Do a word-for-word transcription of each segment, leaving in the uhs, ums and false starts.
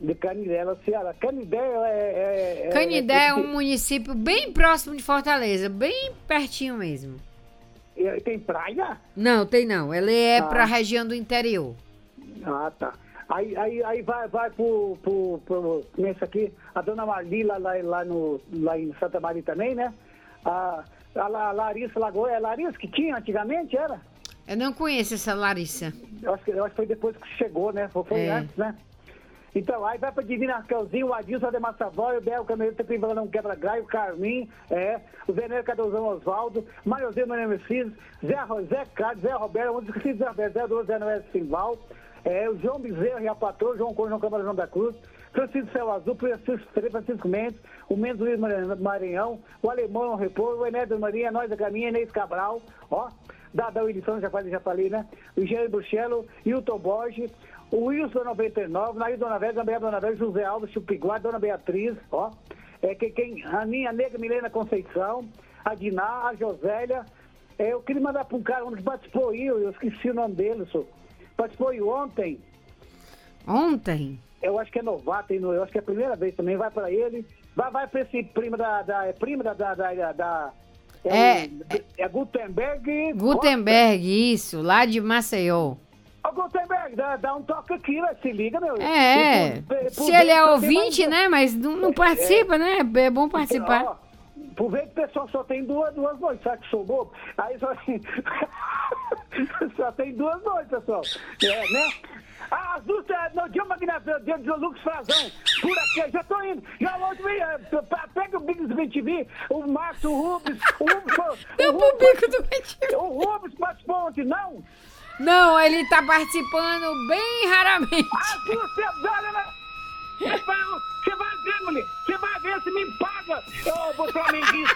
De Canindé, no Ceará. Canindé é... é Canindé é, é, é um município bem próximo de Fortaleza, bem pertinho mesmo. é, tem praia? Não, tem não. Ele é Ah. pra região do interior. Ah, tá. Aí, aí, aí vai, vai pro, pro, pro, nesse aqui, a dona Marli lá, lá, lá, no, lá em Santa Maria também, né? A, a, La- Larissa Lagoa, é Larissa que tinha antigamente, era? Eu não conheço essa Larissa. Eu acho que, eu acho que foi depois que chegou, né? Foi, foi É. antes, né? Então, aí vai pra Divina Arcãozinho, o Adilson Ademar Savoy, o Bel Caminho, o Tribalão Quebra-Galho, o Carmim, é, o Veneiro Cadozão Osvaldo, Maiozinho Mané Filhos, Zé, Ro- Zé Carlos, Zé Roberto, o Zé Zé Roberto, Zé Doze, Zé Noé Simval, é, o João Bezerra e a Patroa, João Cor, João Câmara, João da Cruz, Francisco Céu Azul, Francisco Freire, Francisco Mendes, o Mendes Luiz Maran- Maranhão, o Alemão Repouso, o Enédio Maria, Nós da Caminha, Inês Cabral, ó, Dadão Edição, já falei, já falei, né? O Engenheiro Bruxelo, Hilton Borges, o Wilson noventa e nove, Nair Dona Vélez, Dona Dona Vélez, José Alves, Chupiguá, Dona Beatriz, ó, é, quem, quem, a minha nega Milena Conceição, a Diná, a Josélia, é, eu queria mandar para um cara que participou aí, eu, eu esqueci o nome dele, senhor. Participou aí ontem, Ontem? eu acho que é novato, eu acho que é a primeira vez também, vai para ele, vai, vai para esse primo da, da, é primo da, da, da, da É, o- é Gutenberg. Gutenberg, isso, lá de Maceió. Ô, Gutenberg, dá, dá um toque aqui, né? Se liga, meu. É, E por- por- se por ele ver é que só tem ouvinte, mais- né, mas não, não participa, né, é bom participar. Ó, por ver que o pessoal só tem duas, duas noites, sabe que sou bobo? Aí só, só tem duas noites, pessoal. É, né? Ah, as duas, é, no dia Magnação, dia de Lucas Frazão, por aqui, já tô indo. Já outro, é, pega o Big do B T V, o Márcio, o Rubens, o Rubens, Deu o pro Rubens, bico do Bentinho. o Rubens participou ontem, não? Não, ele tá participando bem raramente. Ah, você dá, né? Você vai, você vai ver, mulher. Você vai ver se me paga, ô, ô flamenguista.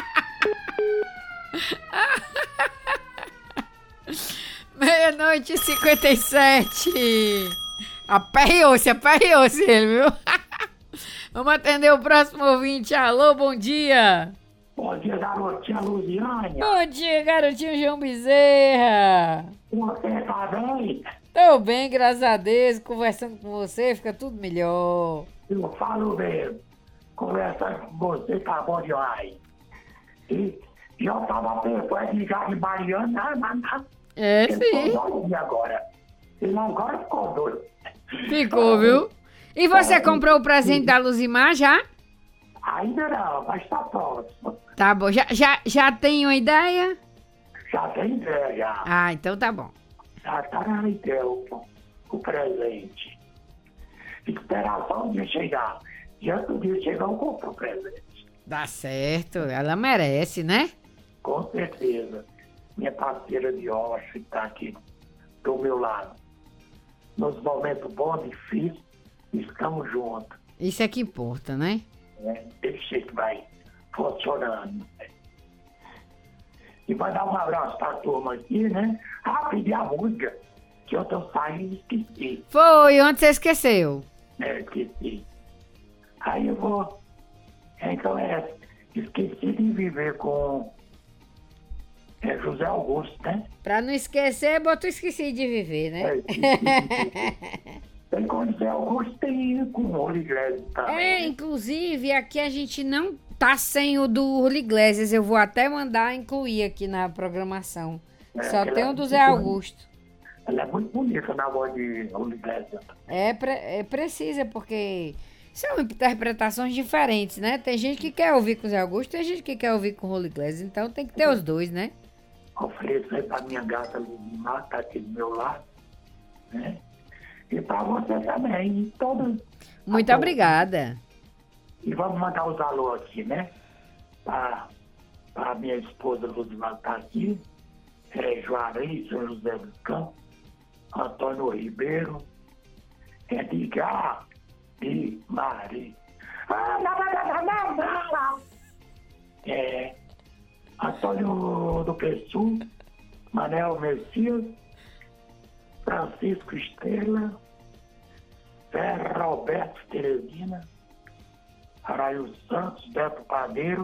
Meia-noite e cinquenta e sete. Aperreou-se, aperreou-se ele, viu? Vamos atender o próximo ouvinte. Alô, bom dia. Bom dia, garotinha Luziane. Bom dia, garotinho João Bezerra. Você tá bem? Tô bem, graças a Deus. Conversando com você, fica tudo melhor. Eu falo mesmo. Conversando com você tá bom demais. E eu tava pensando em ligar de Mariana, mas não. É, Ele sim. ficou doido agora. Ele agora ficou doido. Ficou, viu? E você comprou o presente da Luzimar já? Ainda não, mas tá próximo. Tá bom. Já, já, já tem uma ideia? Já tem ideia, já. Ah, então tá bom. Já tá na ideia o, o presente. Esperar só um dia chegar. E antes do dia chegar, eu compro o presente. Dá certo. Ela merece, né? Com certeza. Minha parceira de Osh está aqui do meu lado. Nos momentos bons e difíceis, estamos juntos. Isso é que importa, né? Né? Desse jeito vai funcionando. E vai dar um abraço para a turma aqui, né? Ah, pedi a música, que eu tô saindo e esqueci. Foi, onde você esqueceu? É, esqueci. Aí eu vou. Então é, esqueci de viver com é, José Augusto, né? Pra não esquecer, bota esqueci de viver, É, né? esqueci de viver. Tem com José Augusto, tem com o Rolo Iglesias também. É, né? inclusive, aqui a gente não tá sem o do Rolo Iglesias. Eu vou até mandar incluir aqui na programação. É, Só ela tem é o do muito Zé bonita. Augusto. Ela é muito bonita na voz de Rolo Iglesias. É, pre é precisa, porque são interpretações diferentes, né? Tem gente que quer ouvir com o Zé Augusto, tem gente que quer ouvir com o Rolo Iglesias. Então tem que ter os dois, né? Ofereço aí pra minha gata Luzimar, tá aqui do meu lado, né? E pra você também, e todos. Muito Tá bom. obrigada. E vamos mandar os alô aqui, né? Pra, pra minha esposa Luzimar tá aqui, é, Juarez, São José dos Campos, Antônio Ribeiro, Edgar e Mari. Ah, não, não, não, não, não. É, Antônio do Pessu, Manel Messias, Francisco Estrela, Ferro Roberto Teresina, Araio Santos, Beto Padeiro,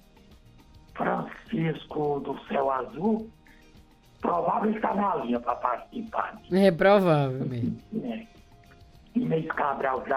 Francisco do Céu Azul, provável está na linha para participar. É provável mesmo. Né? Inês Cabral já